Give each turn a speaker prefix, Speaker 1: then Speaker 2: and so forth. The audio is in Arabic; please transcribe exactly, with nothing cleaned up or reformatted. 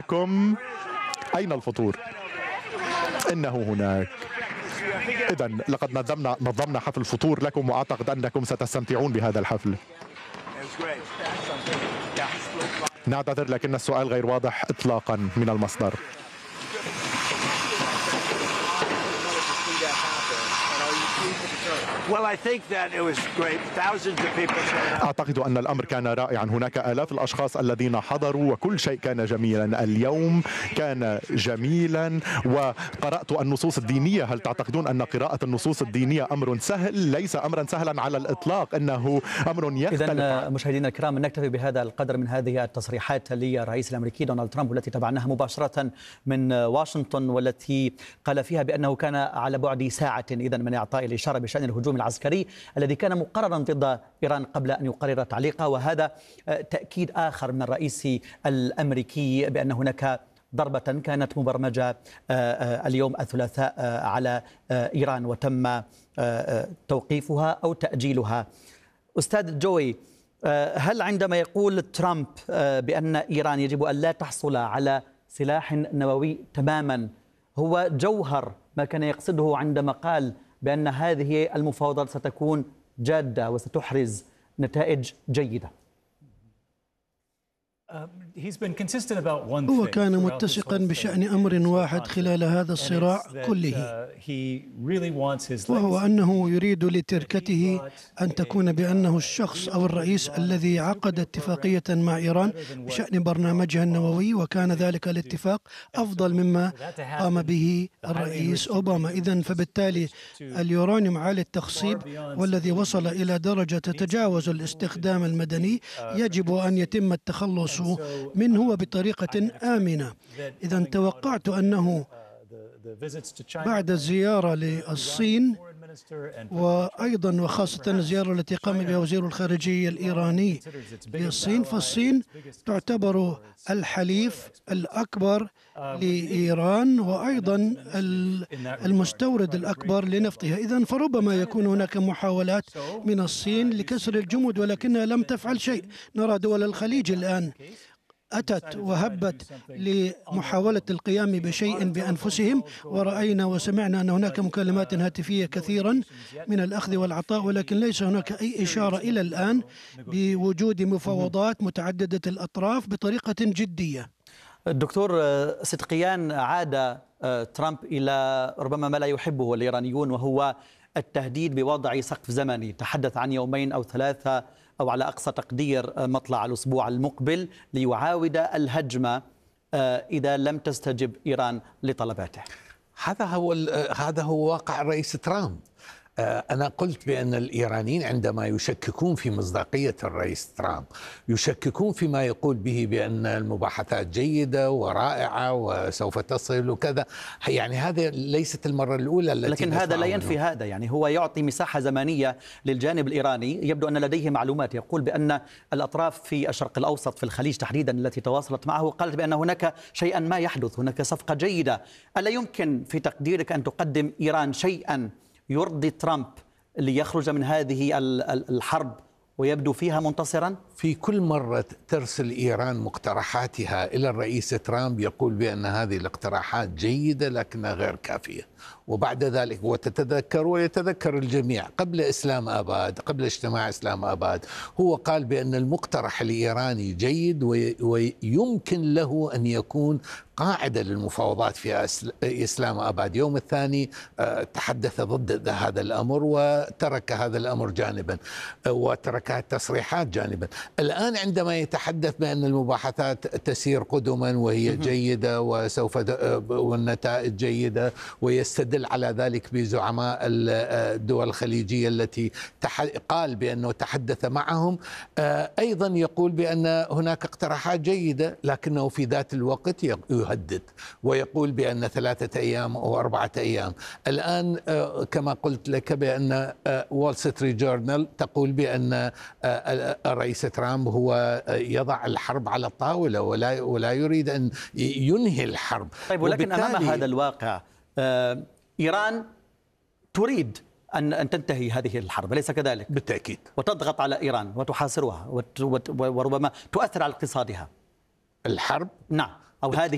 Speaker 1: لكم. أين الفطور؟ إنه هناك. إذن لقد نظمنا نظمنا حفل فطور لكم، وأعتقد أنكم ستستمتعون بهذا الحفل. نعتذر لكن السؤال غير واضح إطلاقا من المصدر. أعتقد أن الأمر كان رائعا، هناك آلاف الأشخاص الذين حضروا وكل شيء كان جميلا. اليوم كان جميلا، وقرأت النصوص الدينية. هل تعتقدون أن قراءة النصوص الدينية أمر سهل؟ ليس أمرا سهلا على الإطلاق، إنه أمر يختلف.
Speaker 2: إذن مشاهدينا الكرام، نكتفي بهذا القدر من هذه التصريحات للرئيس الأمريكي دونالد ترامب والتي تابعناها مباشرة من واشنطن، والتي قال فيها بأنه كان على بعد ساعة إذن من إعطاء الإشارة بشأن الهجوم العسكري الذي كان مقررا ضد إيران قبل أن يقرر تعليقه. وهذا تأكيد آخر من الرئيس الأمريكي بأن هناك ضربة كانت مبرمجة اليوم الثلاثاء على إيران وتم توقيفها أو تأجيلها. أستاذ جوي، هل عندما يقول ترامب بأن إيران يجب أن لا تحصل على سلاح نووي تماما هو جوهر ما كان يقصده عندما قال بأن هذه المفاوضات ستكون جادة وستحرز نتائج جيدة؟
Speaker 3: هو كان متسقا بشأن أمر واحد خلال هذا الصراع كله، وهو أنه يريد لتركته أن تكون بأنه الشخص أو الرئيس الذي عقد اتفاقية مع إيران بشأن برنامجها النووي، وكان ذلك الاتفاق أفضل مما قام به الرئيس أوباما. إذن فبالتالي اليورانيوم عالي التخصيب والذي وصل إلى درجة تتجاوز الاستخدام المدني يجب أن يتم التخلص منه بطريقة آمنة. إذا توقعت أنه بعد الزيارة للصين وأيضا وخاصة الزيارة التي قام بها وزير الخارجية الإيراني للصين، فالصين تعتبر الحليف الأكبر لإيران وأيضا المستورد الأكبر لنفطها. إذن فربما يكون هناك محاولات من الصين لكسر الجمود، ولكنها لم تفعل شيء. نرى دول الخليج الآن أتت وهبت لمحاولة القيام بشيء بأنفسهم، ورأينا وسمعنا أن هناك مكالمات هاتفية كثيرا من الأخذ والعطاء، ولكن ليس هناك أي إشارة إلى الآن بوجود مفاوضات متعددة الأطراف بطريقة جدية.
Speaker 2: الدكتور صدقيان، عاد ترامب إلى ربما ما لا يحبه الإيرانيون، وهو التهديد بوضع سقف زمني. تحدث عن يومين أو ثلاثة أو على أقصى تقدير مطلع الأسبوع المقبل ليعاود الهجمة إذا لم تستجب إيران لطلباته.
Speaker 4: هذا هو هذا هو واقع الرئيس ترامب. أنا قلت بأن الإيرانيين عندما يشككون في مصداقية الرئيس ترامب، يشككون فيما يقول به بأن المباحثات جيدة ورائعة وسوف تصل وكذا، يعني هذه ليست المرة الأولى التي
Speaker 2: لكن هذا لا ينفي هذا، يعني هو يعطي مساحة زمنية للجانب الإيراني. يبدو أن لديه معلومات، يقول بأن الأطراف في الشرق الأوسط في الخليج تحديدا التي تواصلت معه قالت بأن هناك شيئا ما يحدث، هناك صفقة جيدة. ألا يمكن في تقديرك أن تقدم إيران شيئا يرضي ترامب ليخرج من هذه الحرب ويبدو فيها منتصرا؟
Speaker 4: في كل مرة ترسل إيران مقترحاتها إلى الرئيس ترامب يقول بأن هذه الاقتراحات جيدة لكنها غير كافية، وبعد ذلك وتتذكر ويتذكر الجميع قبل إسلام آباد، قبل اجتماع إسلام آباد، هو قال بأن المقترح الإيراني جيد ويمكن له أن يكون قاعدة للمفاوضات في إسلام آباد. يوم الثاني تحدث ضد هذا الأمر وترك هذا الأمر جانبا وترك التصريحات جانبا. الآن عندما يتحدث بأن المباحثات تسير قدما وهي جيدة وسوف والنتائج جيدة، ويستدل على ذلك بزعماء الدول الخليجية التي قال بأنه تحدث معهم، أيضا يقول بأن هناك اقتراحات جيدة لكنه في ذات الوقت يهدد ويقول بأن ثلاثة أيام أو أربعة أيام. الآن كما قلت لك بأن وول ستريت جورنال تقول بأن الرئيس ترامب هو يضع الحرب على الطاولة ولا ولا يريد أن ينهي الحرب.
Speaker 2: طيب، ولكن أمام هذا الواقع إيران تريد أن أن تنتهي هذه الحرب، أليس كذلك؟
Speaker 4: بالتأكيد.
Speaker 2: وتضغط على إيران وتحاصرها وربما تؤثر على اقتصادها.
Speaker 4: الحرب؟
Speaker 2: نعم، أو هذه